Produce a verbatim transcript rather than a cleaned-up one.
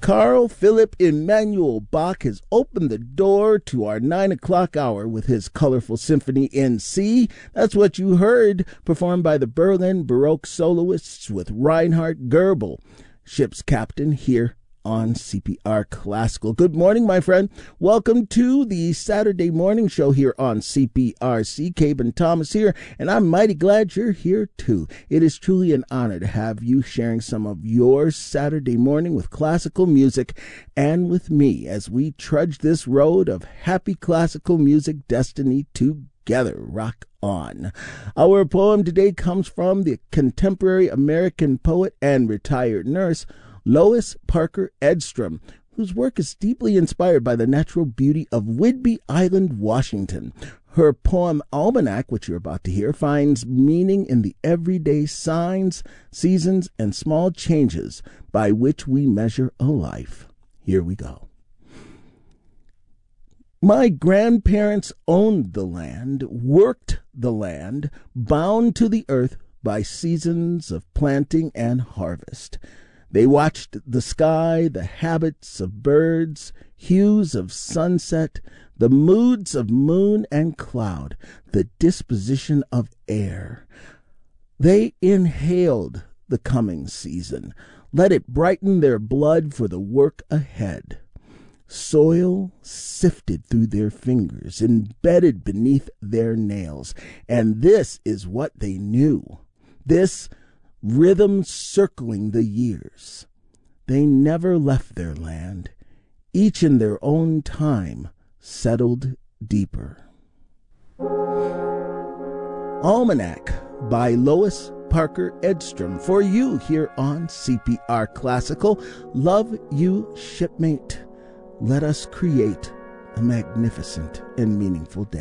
Carl Philipp Emanuel Bach has opened the door to our nine o'clock hour with his colorful symphony in C. That's what you heard, performed by the Berlin Baroque soloists with Reinhard Goebel, ship's captain here on C P R Classical. Good morning, my friend. Welcome to the Saturday morning show here on C P R C. Caben Thomas here, and I'm mighty glad you're here too. It is truly an honor to have you sharing some of your Saturday morning with classical music and with me as we trudge this road of happy classical music destiny together. Rock on. Our poem today comes from the contemporary American poet and retired nurse Lois Parker Edstrom, whose work is deeply inspired by the natural beauty of Whidbey Island, Washington. Her poem Almanac, which you're about to hear, finds meaning in the everyday signs, seasons, and small changes by which we measure a life. Here we go. My grandparents owned the land, worked the land, bound to the earth by seasons of planting and harvest. They watched the sky, the habits of birds, hues of sunset, the moods of moon and cloud, the disposition of air. They inhaled the coming season, let it brighten their blood for the work ahead. Soil sifted through their fingers, embedded beneath their nails, and this is what they knew. This rhythm circling the years. They never left their land. Each in their own time settled deeper. Almanac by Lois Parker Edstrom for you here on C P R Classical. Love you, shipmate. Let us create a magnificent and meaningful day.